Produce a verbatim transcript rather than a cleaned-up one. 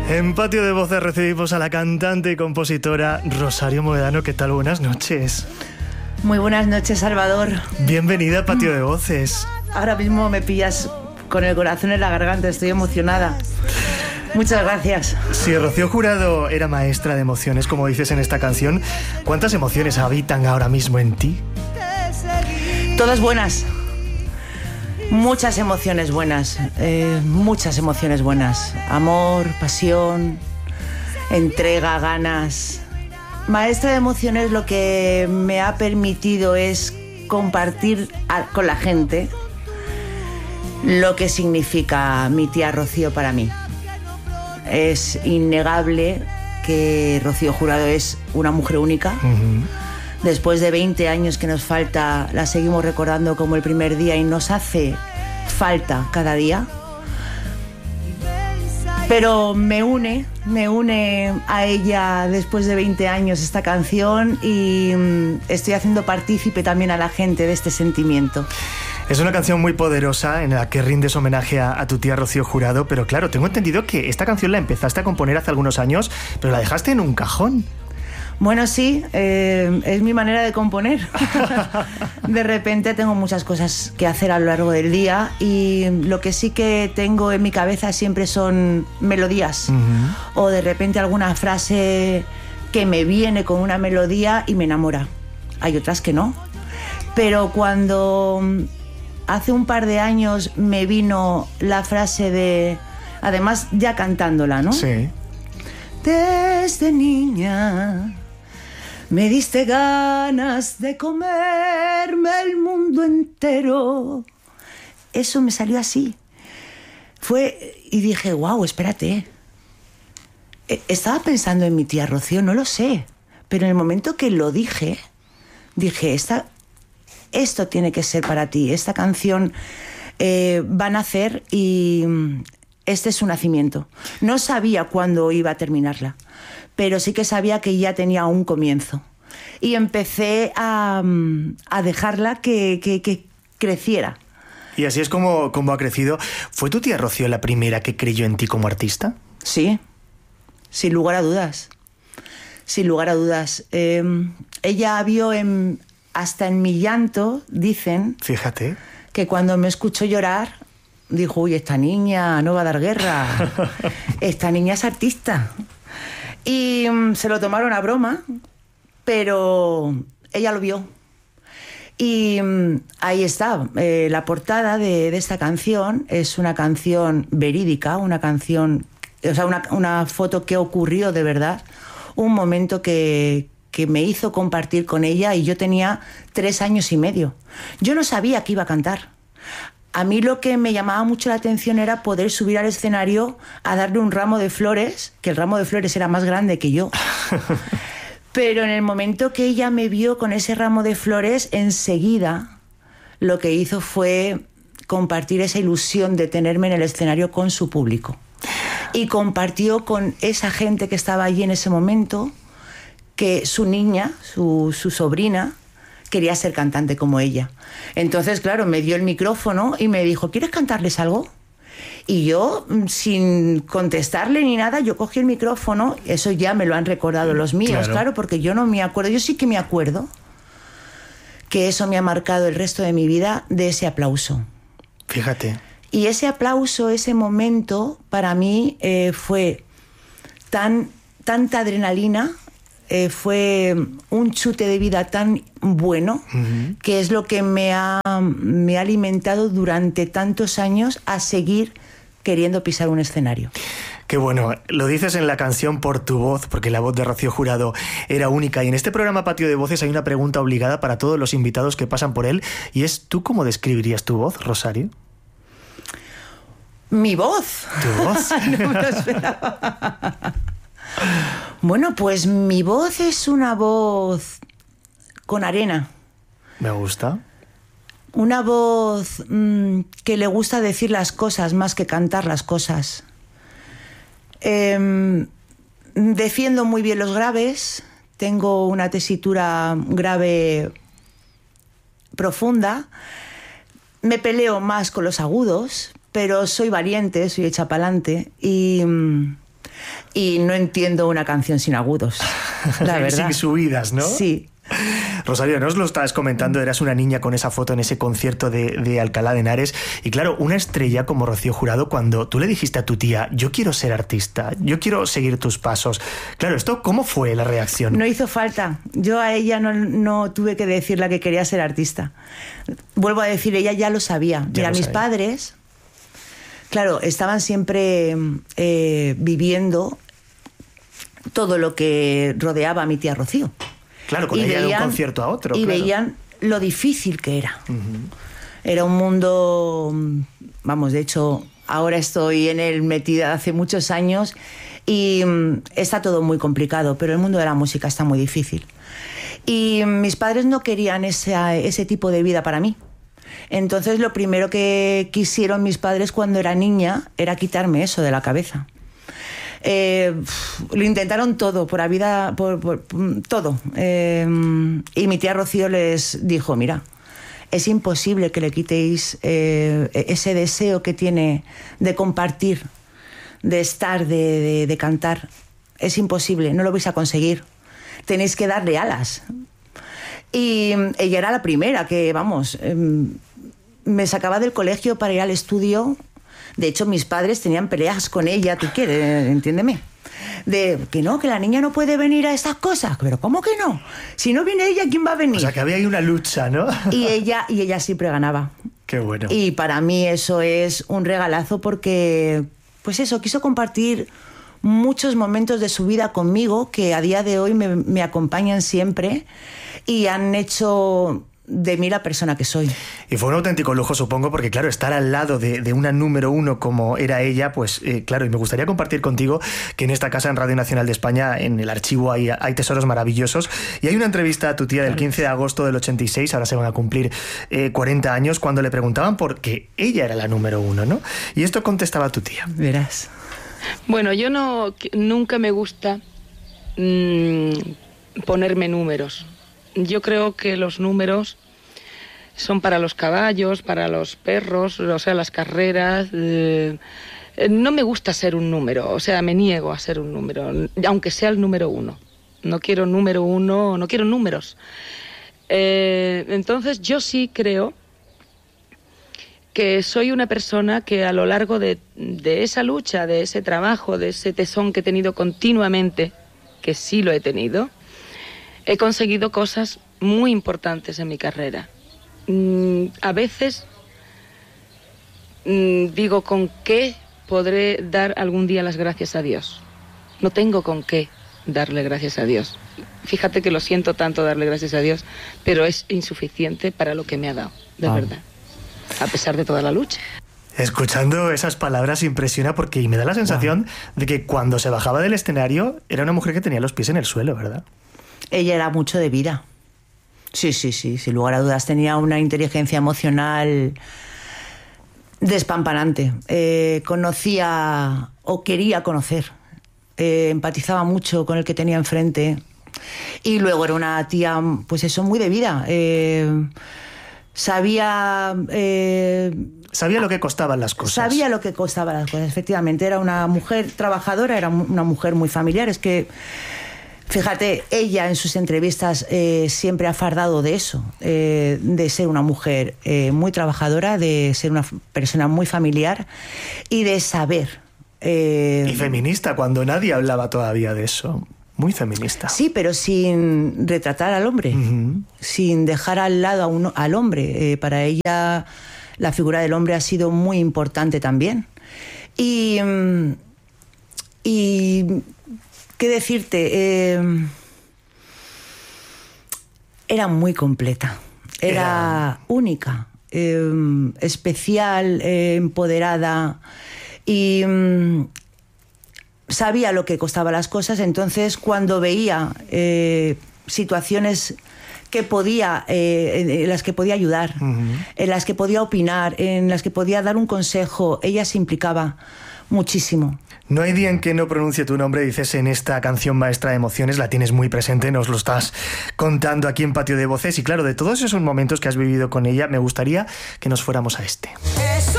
En Patio de Voces recibimos a la cantante y compositora Rosario Moedano. ¿Qué tal? Buenas noches. Muy buenas noches, Salvador. Bienvenida a Patio de Voces. Ahora mismo me pillas con el corazón en la garganta, estoy emocionada. Muchas gracias. Si Rocío Jurado era maestra de emociones, como dices en esta canción, ¿cuántas emociones habitan ahora mismo en ti? Todas buenas. Muchas emociones buenas, eh, muchas emociones buenas. Amor, pasión, entrega, ganas. Maestra de emociones lo que me ha permitido es compartir a, con la gente lo que significa mi tía Rocío para mí. Es innegable que Rocío Jurado es una mujer única. Uh-huh. Después de veinte años que nos falta, la seguimos recordando como el primer día y nos hace falta cada día. Pero me une, me une a ella después de veinte años esta canción y estoy haciendo partícipe también a la gente de este sentimiento. Es una canción muy poderosa en la que rindes homenaje a, a tu tía Rocío Jurado, pero claro, tengo entendido que esta canción la empezaste a componer hace algunos años, pero la dejaste en un cajón. Bueno, sí, eh, es mi manera de componer. De repente tengo muchas cosas que hacer a lo largo del día y lo que sí que tengo en mi cabeza siempre son melodías. Uh-huh. O de repente alguna frase que me viene con una melodía y me enamora. Hay otras que no. Pero cuando hace un par de años me vino la frase de... Además ya cantándola, ¿no? Sí. Desde niña me diste ganas de comerme el mundo entero. Eso me salió así. Fue y dije, wow, espérate. Estaba pensando en mi tía Rocío, no lo sé. Pero en el momento que lo dije, dije, esta, esto tiene que ser para ti. Esta canción eh, va a nacer y este es su nacimiento. No sabía cuándo iba a terminarla, pero sí que sabía que ya tenía un comienzo. Y empecé a, a dejarla que, que, que creciera. Y así es como, como ha crecido. ¿Fue tu tía Rocío la primera que creyó en ti como artista? Sí, sin lugar a dudas. Sin lugar a dudas. Eh, ella vio en, hasta en mi llanto, dicen... Fíjate. Que cuando me escuchó llorar, dijo, uy, esta niña no va a dar guerra. Esta niña es artista. Y um, se lo tomaron a broma, pero ella lo vio. Y um, ahí está, eh, la portada de, de esta canción es una canción verídica, una canción, o sea, una, una foto que ocurrió de verdad, un momento que, que me hizo compartir con ella y yo tenía tres años y medio. Yo no sabía que iba a cantar. A mí lo que me llamaba mucho la atención era poder subir al escenario a darle un ramo de flores, que el ramo de flores era más grande que yo. Pero en el momento que ella me vio con ese ramo de flores, enseguida lo que hizo fue compartir esa ilusión de tenerme en el escenario con su público. Y compartió con esa gente que estaba allí en ese momento que su niña, su, su sobrina, quería ser cantante como ella. Entonces, claro, me dio el micrófono y me dijo, ¿quieres cantarles algo? Y yo, sin contestarle ni nada, yo cogí el micrófono. Eso ya me lo han recordado los míos, claro, claro porque yo no me acuerdo. Yo sí que me acuerdo que eso me ha marcado el resto de mi vida, de ese aplauso. Fíjate. Y ese aplauso, ese momento, para mí eh, fue tan, tanta adrenalina... Eh, fue un chute de vida tan bueno, uh-huh, que es lo que me ha, me ha alimentado durante tantos años a seguir queriendo pisar un escenario. Qué bueno, lo dices en la canción por tu voz, porque la voz de Rocío Jurado era única. Y en este programa Patio de Voces hay una pregunta obligada para todos los invitados que pasan por él, y es, ¿tú cómo describirías tu voz, Rosario? ¿Mi voz? ¿Tu voz? No me lo esperaba. Bueno, pues mi voz es una voz con arena. Me gusta. Una voz mmm, que le gusta decir las cosas más que cantar las cosas. Eh, defiendo muy bien los graves. Tengo una tesitura grave profunda. Me peleo más con los agudos, pero soy valiente, soy hecha pa'lante y... Mmm, Y no entiendo una canción sin agudos, la verdad. Sin subidas, ¿no? Sí. Rosario, nos lo estabas comentando, eras una niña con esa foto en ese concierto de, de Alcalá de Henares y claro, una estrella como Rocío Jurado, cuando tú le dijiste a tu tía, yo quiero ser artista, yo quiero seguir tus pasos, claro, ¿esto cómo fue la reacción? No hizo falta, yo a ella no, no tuve que decirle que quería ser artista. Vuelvo a decir, ella ya lo sabía. Ya Mira, lo mis sabía. padres, claro, estaban siempre eh, viviendo todo lo que rodeaba a mi tía Rocío. Claro, con Y ella de veían- un concierto a otro. Y claro. veían lo difícil que era. Era un mundo, vamos, de hecho, ahora estoy en él metida hace muchos años y mm, está todo muy complicado, pero el mundo de la música está muy difícil. Y mm, mis padres no querían ese, ese tipo de vida para mí. Entonces lo primero que quisieron mis padres cuando era niña era quitarme eso de la cabeza. Eh, lo intentaron todo, por la vida, por, por, por todo. Eh, y mi tía Rocío les dijo, mira, es imposible que le quitéis eh, ese deseo que tiene de compartir, de estar, de, de, de cantar. Es imposible, no lo vais a conseguir. Tenéis que darle alas. Y ella era la primera que, vamos, eh, me sacaba del colegio para ir al estudio. De hecho, mis padres tenían peleas con ella, tú quieres, entiéndeme. De que no, que la niña no puede venir a estas cosas. Pero ¿cómo que no? Si no viene ella, ¿quién va a venir? O sea, que había ahí una lucha, ¿no? Y ella, y ella siempre ganaba. Qué bueno. Y para mí eso es un regalazo porque, pues eso, quiso compartir muchos momentos de su vida conmigo que a día de hoy me, me acompañan siempre y han hecho de mí la persona que soy. Y fue un auténtico lujo, supongo, porque claro, estar al lado de, de una número uno como era ella, pues eh, claro, y me gustaría compartir contigo que en esta casa, en Radio Nacional de España, en el archivo hay, hay tesoros maravillosos, y hay una entrevista a tu tía del quince de agosto del ochenta y seis, ahora se van a cumplir eh, cuarenta años, cuando le preguntaban por qué ella era la número uno, ¿no? Y esto contestaba tu tía. Verás. Bueno, yo no, nunca me gusta mmm, ponerme números. Yo creo que los números son para los caballos, para los perros, o sea, las carreras. Eh, no me gusta ser un número, o sea, me niego a ser un número, aunque sea el número uno. No quiero número uno, no quiero números. Eh, entonces, yo sí creo que soy una persona que a lo largo de, de esa lucha, de ese trabajo, de ese tesón que he tenido continuamente, que sí lo he tenido, he conseguido cosas muy importantes en mi carrera. Mm, a veces mm, digo, ¿con qué podré dar algún día las gracias a Dios? No tengo con qué darle gracias a Dios. Fíjate que lo siento tanto darle gracias a Dios, pero es insuficiente para lo que me ha dado, de Ah. verdad, a pesar de toda la lucha. Escuchando esas palabras impresiona porque y me da la sensación de que cuando se bajaba del escenario era una mujer que tenía los pies en el suelo, ¿verdad? Ella era mucho de vida. Sí, sí, sí, sin lugar a dudas. Tenía una inteligencia emocional despampanante. Eh, conocía o quería conocer. Eh, empatizaba mucho con el que tenía enfrente. Y luego era una tía, pues eso, muy de vida. Eh, sabía... Eh, Sabía lo que costaban las cosas. Sabía lo que costaban las cosas, efectivamente. Era una mujer trabajadora, era una mujer muy familiar. Es que... Fíjate, ella en sus entrevistas eh, siempre ha fardado de eso, eh, de ser una mujer eh, muy trabajadora, de ser una persona muy familiar y de saber. Eh, Y feminista, cuando nadie hablaba todavía de eso. Muy feminista. Sí, pero sin retratar al hombre, Uh-huh. sin dejar al lado a uno, al hombre. Eh, para ella la figura del hombre ha sido muy importante también. Y... y ¿qué decirte? Eh, era muy completa, era, era... única, eh, especial, eh, empoderada y mm, sabía lo que costaban las cosas. Entonces, cuando veía eh, situaciones que podía, eh, en las que podía ayudar, uh-huh. en las que podía opinar, en las que podía dar un consejo, ella se implicaba muchísimo. No hay día en que no pronuncie tu nombre, dices en esta canción maestra de emociones, la tienes muy presente, nos lo estás contando aquí en Patio de Voces y claro, de todos esos momentos que has vivido con ella, me gustaría que nos fuéramos a este.